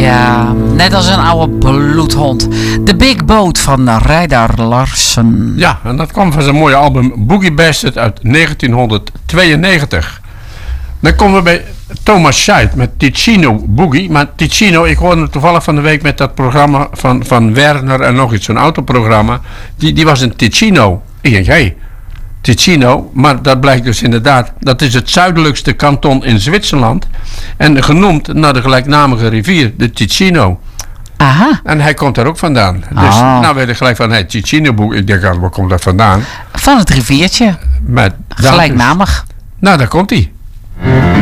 Ja, net als een oude bloedhond. The Big Boat van Reidar Larsen. Ja, en dat kwam van zijn mooie album Boogie Bastard uit 1992. Dan komen we bij Thomas Scheidt met Ticino Boogie. Maar Ticino, ik hoorde toevallig van de week met dat programma van Werner en nog iets, zo'n autoprogramma. Die was een Ticino. Ik denk, hey, Ticino, maar dat blijkt dus inderdaad, dat is het zuidelijkste kanton in Zwitserland. En genoemd naar de gelijknamige rivier, de Ticino. Aha. En hij komt daar ook vandaan. Dus nou weet ik gelijk van, hey, Ticino Boogie. Ik denk, waar komt dat vandaan? Van het riviertje. Maar Gelijknamig. nou, daar komt hij.